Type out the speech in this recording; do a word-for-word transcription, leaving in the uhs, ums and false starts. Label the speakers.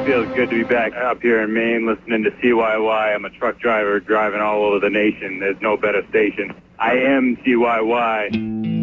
Speaker 1: feels good to be back up here in Maine listening to C Y Y. I'm a truck driver driving all over the nation. There's no better station. I am C Y Y.